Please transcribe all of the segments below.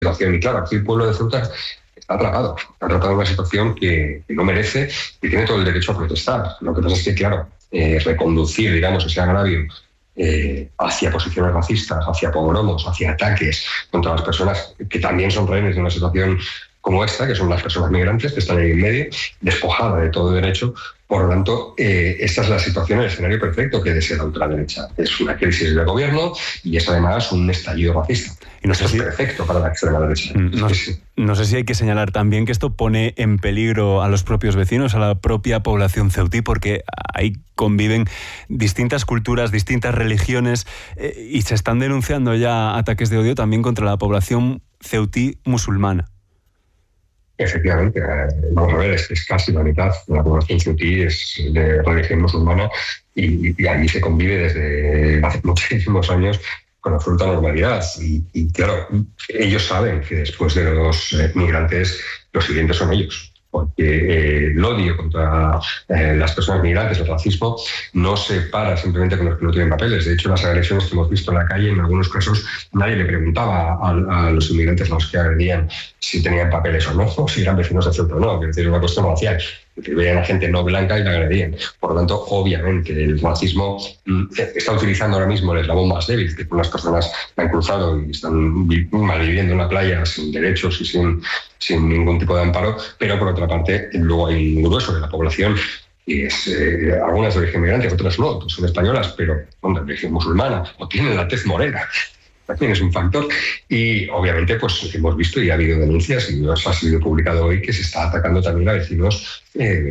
situación. Y claro, aquí el pueblo de Ceuta está atrapado en una situación que no merece y tiene todo el derecho a protestar. Lo que pasa es que, claro, reconducir, digamos, ese agravio hacia posiciones racistas, hacia pogromos, hacia ataques contra las personas que también son rehenes de una situación como esta, que son las personas migrantes que están ahí en medio, despojada de todo derecho. Por lo tanto, esta es la situación, el escenario perfecto que desea la ultraderecha. Es una crisis de gobierno y es además un estallido racista. Y no sé si es perfecto para la extrema derecha. No sé si hay que señalar también que esto pone en peligro a los propios vecinos, a la propia población ceutí, porque ahí conviven distintas culturas, distintas religiones, y se están denunciando ya ataques de odio también contra la población ceutí musulmana. Efectivamente, vamos a ver, es casi la mitad de la población ceutí es de religión musulmana y allí se convive desde hace muchísimos años con absoluta normalidad. Y claro, ellos saben que después de los migrantes, los siguientes son ellos. Porque el odio contra las personas migrantes, el racismo, no se para simplemente con los que no tienen papeles. De hecho, las agresiones que hemos visto en la calle, en algunos casos, nadie le preguntaba a los inmigrantes a los que agredían si tenían papeles o no, o si eran vecinos de Ceuta o no. Es decir, es una cuestión racial. Que veían a gente no blanca y la agredían. Por lo tanto, obviamente, el racismo está utilizando ahora mismo el eslabón más débil, que unas personas han cruzado y están malviviendo en la playa sin derechos y sin ningún tipo de amparo, pero por otra parte, luego hay un grueso de la población y es algunas de origen migrante, otras no, son españolas, pero de origen musulmana o tienen la tez morena. También es un factor y obviamente pues hemos visto y ha habido denuncias y ha sido publicado hoy que se está atacando también a vecinos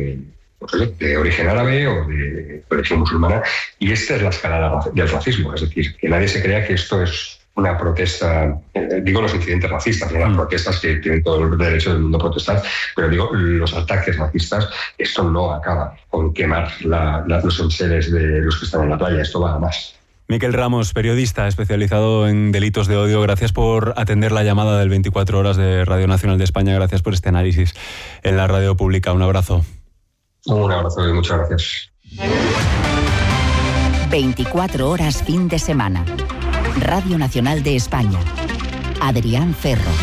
de origen árabe o de origen musulmana, y esta es la escalada del racismo. Es decir, que nadie se crea que esto es una protesta, digo los incidentes racistas, no las protestas, que tienen todo el derecho del mundo a protestar, pero digo los ataques racistas. Esto no acaba con quemar los enseres de los que están en la playa, esto va a más. Miquel Ramos, periodista especializado en delitos de odio, gracias por atender la llamada del 24 horas de Radio Nacional de España, gracias por este análisis en la radio pública. Un abrazo. Un abrazo y muchas gracias. 24 horas fin de semana. Radio Nacional de España. Adrián Ferro.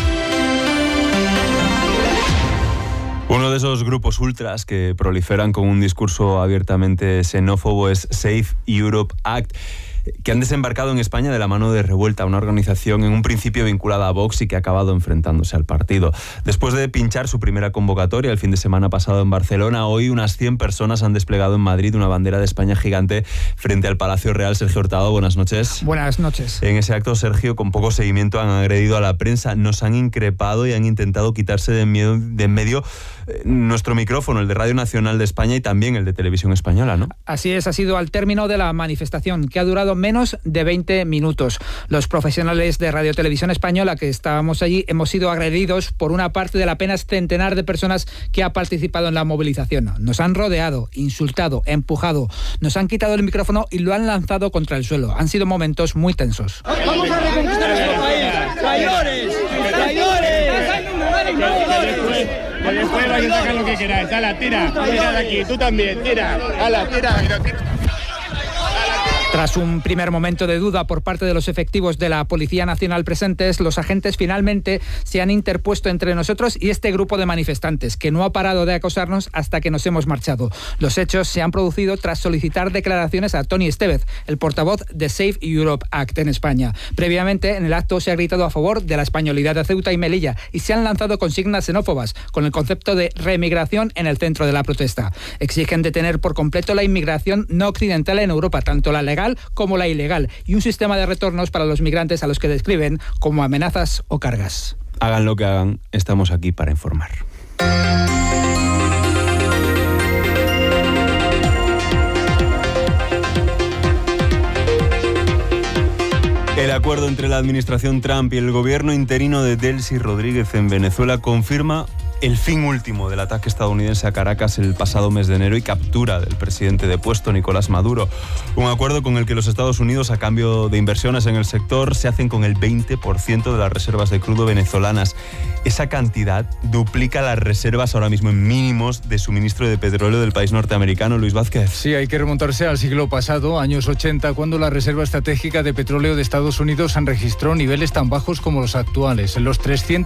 Uno de esos grupos ultras que proliferan con un discurso abiertamente xenófobo es Save Europe Act, que han desembarcado en España de la mano de Revuelta, una organización en un principio vinculada a Vox y que ha acabado enfrentándose al partido. Después de pinchar su primera convocatoria el fin de semana pasado en Barcelona, hoy unas 100 personas han desplegado en Madrid una bandera de España gigante frente al Palacio Real. Sergio Hurtado, buenas noches. Buenas noches. En ese acto, Sergio, con poco seguimiento, han agredido a la prensa, nos han increpado y han intentado quitarse de en medio nuestro micrófono, el de Radio Nacional de España y también el de Televisión Española, ¿no? Así es, ha sido al término de la manifestación, que ha durado menos de 20 minutos. Los profesionales de Radio Televisión Española que estábamos allí hemos sido agredidos por una parte del apenas centenar de personas que ha participado en la movilización. Nos han rodeado, insultado, empujado, nos han quitado el micrófono y lo han lanzado contra el suelo. Han sido momentos muy tensos. ¡Vamos a reconquistar nuestro país! ¡Traidores! ¡Traidores! Que después vais a sacar lo que queráis. ¡Hala, tira! Tira de aquí, tú también, tira. ¡Hala, tira! Tras un primer momento de duda por parte de los efectivos de la Policía Nacional presentes, los agentes finalmente se han interpuesto entre nosotros y este grupo de manifestantes, que no ha parado de acosarnos hasta que nos hemos marchado. Los hechos se han producido tras solicitar declaraciones a Toni Estevez, el portavoz de Save Europe Act en España. Previamente, en el acto se ha gritado a favor de la españolidad de Ceuta y Melilla y se han lanzado consignas xenófobas con el concepto de reemigración en el centro de la protesta. Exigen detener por completo la inmigración no occidental en Europa, tanto la legal como la ilegal, y un sistema de retornos para los migrantes a los que describen como amenazas o cargas. Hagan lo que hagan, estamos aquí para informar. El acuerdo entre la administración Trump y el gobierno interino de Delcy Rodríguez en Venezuela confirma el fin último del ataque estadounidense a Caracas el pasado mes de enero y captura del presidente depuesto Nicolás Maduro. Un acuerdo con el que los Estados Unidos, a cambio de inversiones en el sector, se hacen con el 20% de las reservas de crudo venezolanas. Esa cantidad duplica las reservas ahora mismo en mínimos de suministro de petróleo del país norteamericano. Luis Vázquez. Sí, hay que remontarse al siglo pasado, años 80, cuando la reserva estratégica de petróleo de Estados Unidos han registrado niveles tan bajos como los actuales. Los 300